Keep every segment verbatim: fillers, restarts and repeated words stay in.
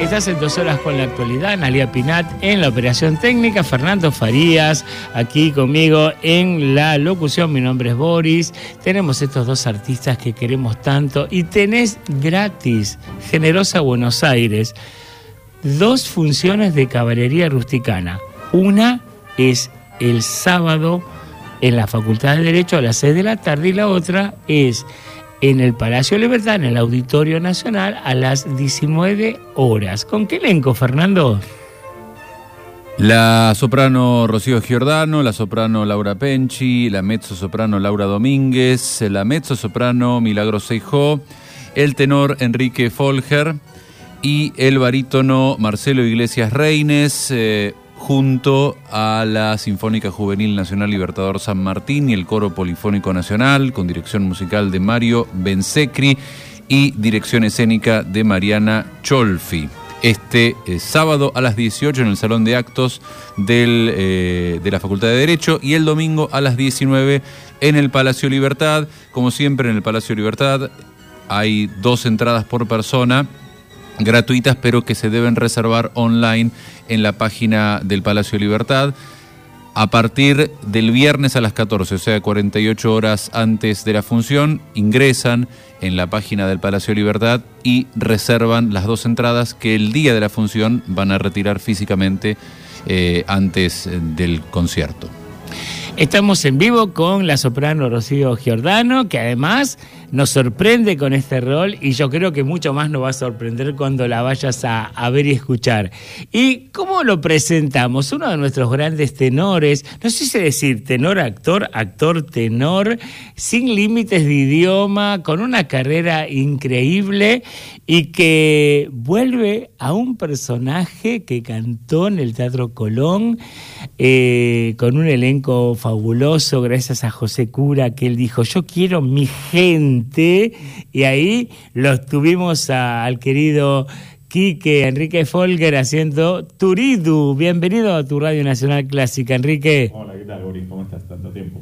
Estás en Dos Horas con la Actualidad. Analía Pinat en la operación técnica, Fernando Farías aquí conmigo en la locución. Mi nombre es Boris. Tenemos estos dos artistas que queremos tanto y tenés gratis, Generosa Buenos Aires, dos funciones de caballería rusticana. Una es el sábado en la Facultad de Derecho a las seis de la tarde y la otra es en el Palacio Libertad, en el Auditorio Nacional, a las diecinueve horas. ¿Con qué elenco, Fernando? La soprano Rocío Giordano, la soprano Laura Penchi, la mezzo-soprano Laura Domínguez, la mezzo-soprano Milagros Seijó, el tenor Enrique Folger y el barítono Marcelo Iglesias Reines, eh, junto a la Sinfónica Juvenil Nacional Libertador San Martín y el Coro Polifónico Nacional, con dirección musical de Mario Bensecri y dirección escénica de Mariana Cholfi. Este eh, sábado a las dieciocho en el Salón de Actos del, eh, de la Facultad de Derecho y el domingo a las diecinueve en el Palacio Libertad. Como siempre, en el Palacio Libertad hay dos entradas por persona, gratuitas, pero que se deben reservar online en la página del Palacio Libertad a partir del viernes a las catorce, o sea, cuarenta y ocho horas antes de la función. Ingresan en la página del Palacio Libertad y reservan las dos entradas que el día de la función van a retirar físicamente eh, antes del concierto. Estamos en vivo con la soprano Rocío Giordano, que además nos sorprende con este rol y yo creo que mucho más nos va a sorprender cuando la vayas a, a ver y escuchar. ¿Y cómo lo presentamos? Uno de nuestros grandes tenores, no sé si decir tenor, actor, actor, tenor, sin límites de idioma, con una carrera increíble y que vuelve a un personaje que cantó en el Teatro Colón, eh, con un elenco fabuloso, gracias a José Cura, que él dijo, yo quiero mi gente, y ahí los tuvimos a, al querido Quique Enrique Folger haciendo Turidu. Bienvenido a tu Radio Nacional Clásica, Enrique. Hola, ¿qué tal, Boris? ¿Cómo estás? Tanto tiempo.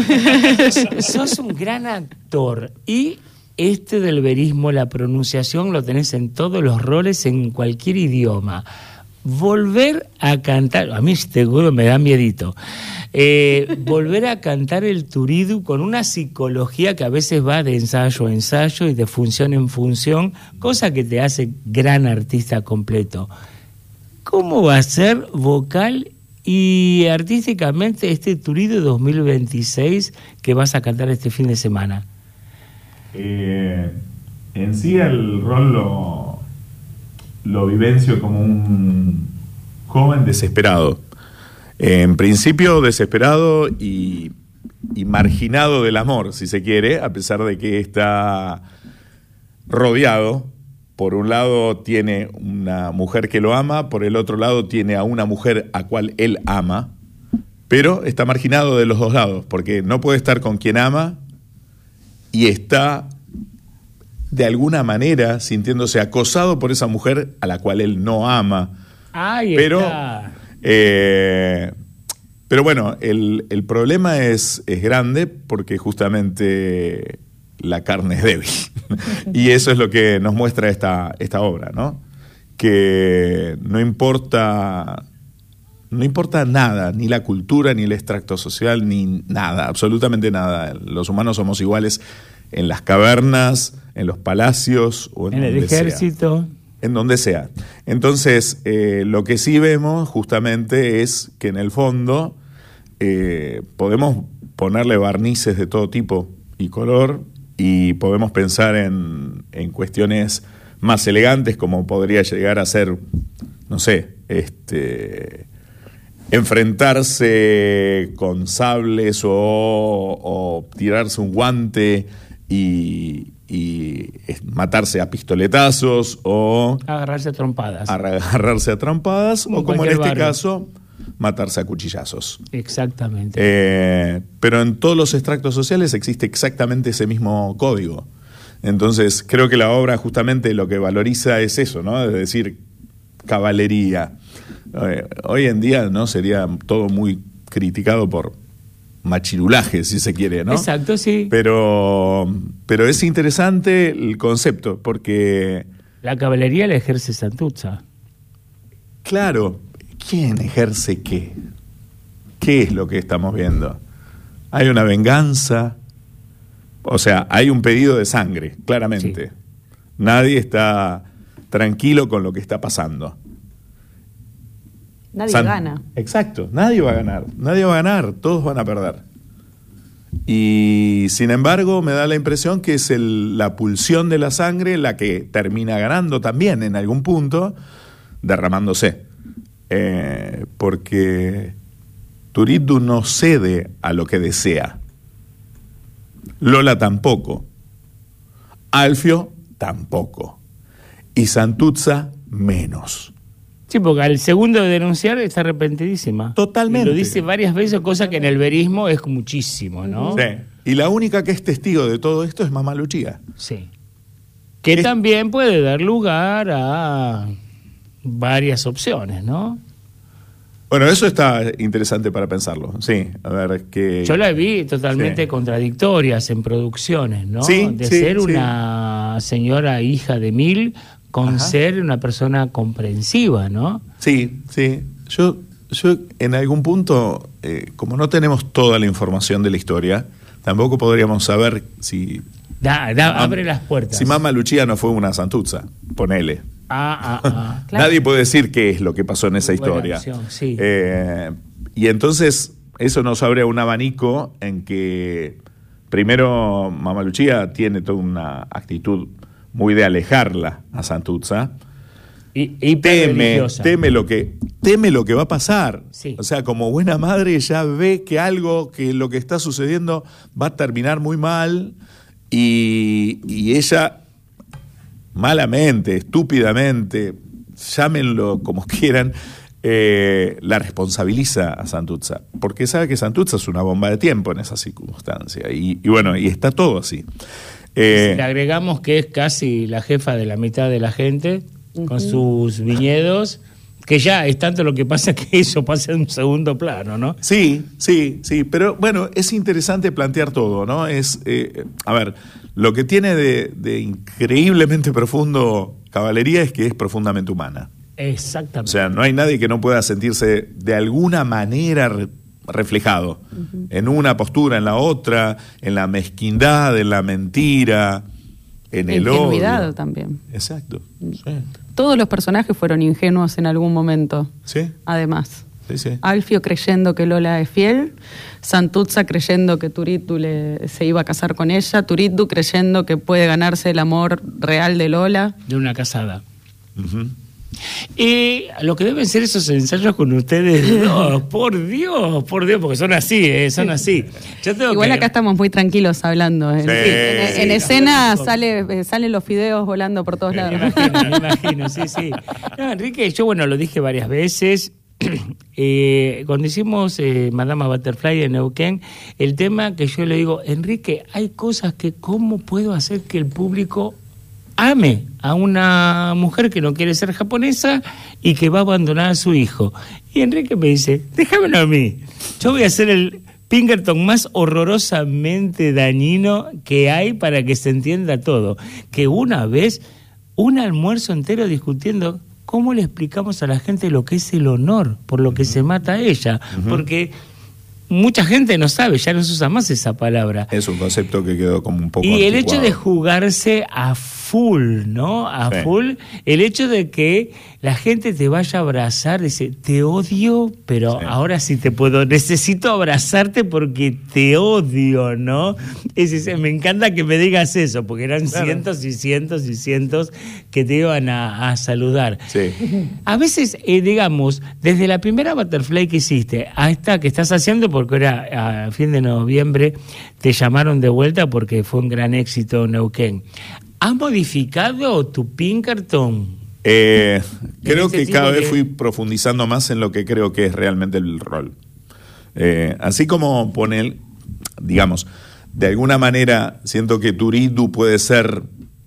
Sos un gran actor y este del verismo, la pronunciación, lo tenés en todos los roles, en cualquier idioma. Volver a cantar, a mí seguro me da miedito, eh, volver a cantar el Turidu con una psicología que a veces va de ensayo a ensayo y de función en función, cosa que te hace gran artista completo. ¿Cómo va a ser vocal y artísticamente este Turidu dos mil veintiséis que vas a cantar este fin de semana? Eh, en sí el rol lo, lo vivencio como un joven desesperado. En principio desesperado y, y marginado del amor, si se quiere, a pesar de que está rodeado. Por un lado tiene una mujer que lo ama, por el otro lado tiene a una mujer a cual él ama, pero está marginado de los dos lados, porque no puede estar con quien ama y está de alguna manera sintiéndose acosado por esa mujer a la cual él no ama. Ahí pero, está. Eh, pero bueno, el, el problema es, es grande porque justamente la carne es débil. Y eso es lo que nos muestra esta, esta obra, ¿no? Que no importa, no importa nada, ni la cultura, ni el extracto social, ni nada, absolutamente nada. Los humanos somos iguales en las cavernas, en los palacios o en, en el ejército. Sea. En donde sea. Entonces, eh, lo que sí vemos justamente es que en el fondo eh, podemos ponerle barnices de todo tipo y color y podemos pensar en, en cuestiones más elegantes como podría llegar a ser, no sé, este, enfrentarse con sables o, o tirarse un guante y... y matarse a pistoletazos o agarrarse a trompadas. Agarrarse a trompadas como o como en este barrio. caso, matarse a cuchillazos. Exactamente. Eh, pero en todos los extractos sociales existe exactamente ese mismo código. Entonces, creo que la obra justamente lo que valoriza es eso, ¿no? Es decir, caballería. Eh, hoy en día, ¿no? Sería todo muy criticado por machirulaje, si se quiere, ¿no? Exacto, sí. Pero, pero es interesante el concepto, porque... La caballería la ejerce Santuzza. claro, ¿quién ejerce qué? ¿Qué es lo que estamos viendo? Hay una venganza, o sea, hay un pedido de sangre, claramente. Sí. Nadie está tranquilo con lo que está pasando. Nadie San... gana. Exacto, nadie va a ganar, nadie va a ganar, todos van a perder. Y sin embargo me da la impresión que es el, la pulsión de la sangre la que termina ganando también en algún punto, derramándose. Eh, porque Turiddu no cede a lo que desea. Lola tampoco. Alfio tampoco. Y Santuzza menos. Sí, porque al segundo de denunciar está arrepentidísima. Totalmente. Y lo dice varias veces, cosa que en el verismo es muchísimo, ¿no? Sí. Y la única que es testigo de todo esto es Mamá Luchía. Sí. Que es... también puede dar lugar a varias opciones, ¿no? Bueno, eso está interesante para pensarlo, sí. A ver, que... Yo la vi totalmente sí. contradictorias en producciones, ¿no? Sí, de sí, ser sí. una señora hija de mil con Ajá. ser una persona comprensiva, ¿no? Sí, sí. Yo, yo en algún punto, eh, como no tenemos toda la información de la historia, tampoco podríamos saber si... Da, da, Mam, abre las puertas. Si Mamá Luchía no fue una Santuzza, ponele. Ah, ah, ah. Claro. Nadie puede decir qué es lo que pasó en esa historia. Opción, sí. eh, y entonces eso nos abre un abanico en que primero Mamá Luchía tiene toda una actitud muy de alejarla a Santuzza. Y, y teme, teme lo que teme lo que va a pasar. Sí. O sea, como buena madre ya ve que algo, que lo que está sucediendo va a terminar muy mal y, y ella malamente, estúpidamente, llámenlo como quieran, eh, la responsabiliza a Santuzza, porque sabe que Santuzza es una bomba de tiempo en esa circunstancia, y, y bueno, y está todo así. Eh, Le agregamos que es casi la jefa de la mitad de la gente, uh-huh. con sus viñedos, que ya es tanto lo que pasa que eso pasa en un segundo plano, ¿no? Sí, sí, sí, pero bueno, es interesante plantear todo, ¿no? Es, eh, a ver, lo que tiene de, de increíblemente profundo Caballería es que es profundamente humana. Exactamente. O sea, no hay nadie que no pueda sentirse de alguna manera re, reflejado, uh-huh. en una postura, en la otra, en la mezquindad, en la mentira, en el odio. Ingenuidad también. Exacto. Sí. Todos los personajes fueron ingenuos en algún momento. Sí. Además. Sí, sí. Alfio creyendo que Lola es fiel, Santuzza creyendo que Turiddu le, se iba a casar con ella, Turiddu creyendo que puede ganarse el amor real de Lola. De una casada. Uh-huh. Y lo que deben ser esos ensayos con ustedes, no, por Dios, por Dios, porque son así, eh, son así. Yo tengo Igual que... acá estamos muy tranquilos hablando. En, sí, en, sí, en sí, escena sale, salen los fideos volando por todos lados. Me imagino, me imagino, sí, sí. No, Enrique, yo bueno, lo dije varias veces. Eh, cuando hicimos eh, Madama Butterfly en Neuquén, el tema que yo le digo, Enrique, hay cosas que cómo puedo hacer que el público ame a una mujer que no quiere ser japonesa y que va a abandonar a su hijo. Y Enrique me dice, déjamelo a mí, yo voy a hacer el Pinkerton más horrorosamente dañino que hay para que se entienda todo. Que una vez, un almuerzo entero discutiendo cómo le explicamos a la gente lo que es el honor, por lo que se mata a ella, uh-huh. porque mucha gente no sabe, ya no se usa más esa palabra. Es un concepto que quedó como un poco Y anticuado. el hecho de jugarse a full, ¿no? A sí. full, el hecho de que la gente te vaya a abrazar, dice, te odio, pero sí. ahora sí te puedo, necesito abrazarte porque te odio, ¿no? Es decir, me encanta que me digas eso, porque eran claro. cientos y cientos y cientos que te iban a, a saludar. Sí. A veces, eh, digamos, desde la primera Butterfly que hiciste a esta que estás haciendo, porque ahora a fin de noviembre te llamaron de vuelta porque fue un gran éxito en Neuquén. ¿Has modificado tu Pinkerton? Eh, creo que cada vez fui profundizando más en lo que creo que es realmente el rol. Eh, así como poner, digamos, de alguna manera siento que Turiddu puede ser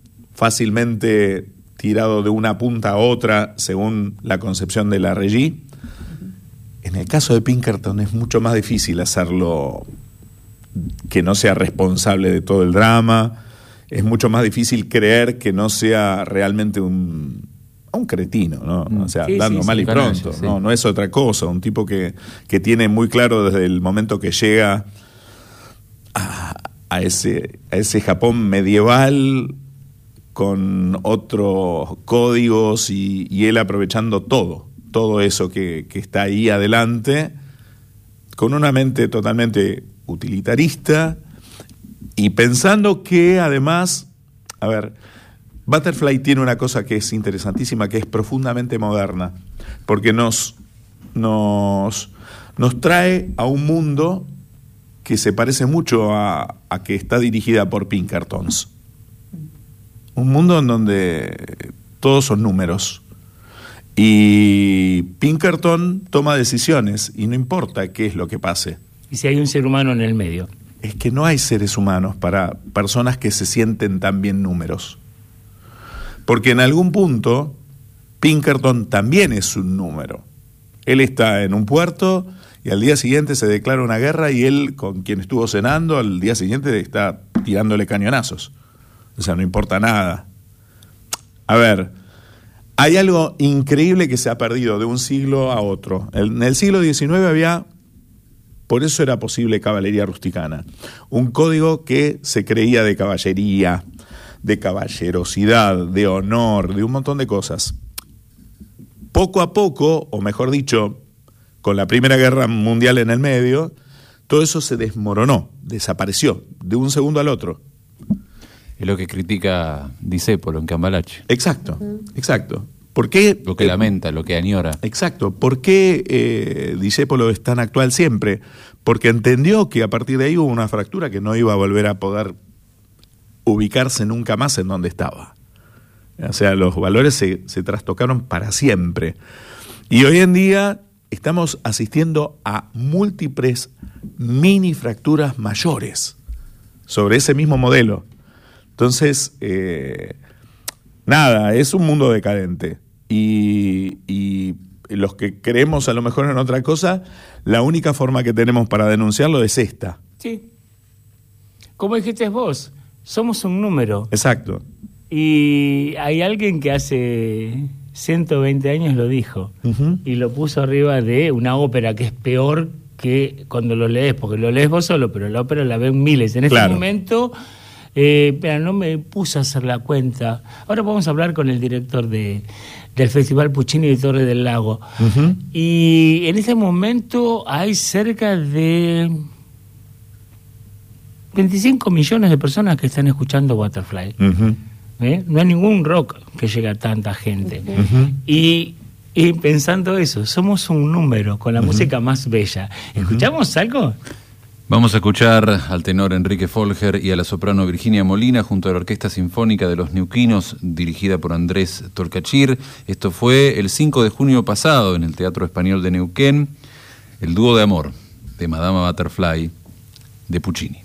fácilmente tirado de una punta a otra según la concepción de la Regí. En el caso de Pinkerton es mucho más difícil hacerlo que no sea responsable de todo el drama. Es mucho más difícil creer que no sea realmente un a un cretino, ¿no? O sea, sí, dando sí, mal sí, y pronto, canalla, sí. ¿no? No es otra cosa, un tipo que, que tiene muy claro desde el momento que llega a, a ese, a ese Japón medieval con otros códigos y, y él aprovechando todo, todo eso que, que está ahí adelante, con una mente totalmente utilitarista y pensando que además, a ver, Butterfly tiene una cosa que es interesantísima, que es profundamente moderna, porque nos, nos, nos trae a un mundo que se parece mucho a, a que está dirigida por Pinkertons. Un mundo en donde todos son números. Y Pinkerton toma decisiones y no importa qué es lo que pase. Y si hay un ser humano en el medio. Es que no hay seres humanos para personas que se sienten también números. Porque en algún punto Pinkerton también es un número. Él está en un puerto y al día siguiente se declara una guerra y él, con quien estuvo cenando, al día siguiente está tirándole cañonazos. O sea, no importa nada. A ver, hay algo increíble que se ha perdido de un siglo a otro. En el siglo diecinueve había, por eso era posible caballería rusticana, un código que se creía de caballería, de caballerosidad, de honor, de un montón de cosas. Poco a poco, o mejor dicho, con la Primera Guerra Mundial en el medio, todo eso se desmoronó, desapareció, de un segundo al otro. Es lo que critica Discépolo en Cambalache. Exacto, exacto. ¿Por qué? Lo que lamenta, lo que añora. Exacto. ¿Por qué eh, Discépolo es tan actual siempre? Porque entendió que a partir de ahí hubo una fractura que no iba a volver a poder ubicarse nunca más en donde estaba. O sea, los valores se, se trastocaron para siempre. Y hoy en día estamos asistiendo a múltiples mini fracturas mayores sobre ese mismo modelo. Entonces, eh, nada, es un mundo decadente. Y, y los que creemos a lo mejor en otra cosa, la única forma que tenemos para denunciarlo es esta. Sí. Como dijiste vos, somos un número. Exacto. Y hay alguien que hace ciento veinte años lo dijo. Uh-huh. Y lo puso arriba de una ópera que es peor que cuando lo lees, porque lo lees vos solo, pero la ópera la ven miles. En este Claro. momento, eh, pero no me puse a hacer la cuenta. Ahora vamos a hablar con el director de, del Festival Puccini de Torre del Lago. Uh-huh. Y en este momento hay cerca de veinticinco millones de personas que están escuchando Butterfly. Uh-huh. ¿Eh? No hay ningún rock que llegue a tanta gente. Uh-huh. Y, y pensando eso, somos un número con la uh-huh. música más bella. ¿Escuchamos uh-huh. algo? Vamos a escuchar al tenor Enrique Folger y a la soprano Virginia Molina junto a la Orquesta Sinfónica de los Neuquinos, dirigida por Andrés Torcachir. Esto fue el cinco de junio pasado en el Teatro Español de Neuquén, el dúo de amor de Madama Butterfly de Puccini.